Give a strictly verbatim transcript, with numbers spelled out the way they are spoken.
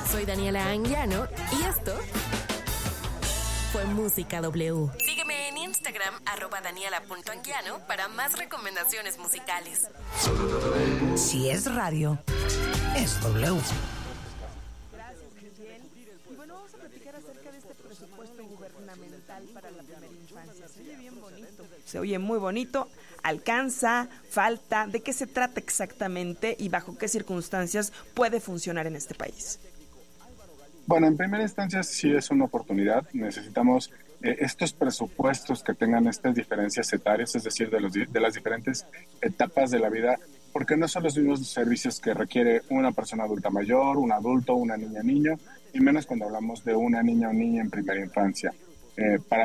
Soy Daniela Anguiano y esto fue Música W. Sígueme en Instagram, arroba daniela punto anguiano, para más recomendaciones musicales. Si es radio, es W. Gracias, Miguel. Y bueno, vamos a platicar acerca de este presupuesto gubernamental para la primera infancia. Se oye bien bonito. Se oye muy bonito. ¿Alcanza? ¿Falta? ¿De qué se trata exactamente y bajo qué circunstancias puede funcionar en este país? Bueno, en primera instancia sí es una oportunidad. Necesitamos eh, estos presupuestos que tengan estas diferencias etarias, es decir, de, los, de las diferentes etapas de la vida, porque no son los mismos servicios que requiere una persona adulta mayor, un adulto, una niña, niño, y menos cuando hablamos de una niña o niña en primera infancia. Eh, para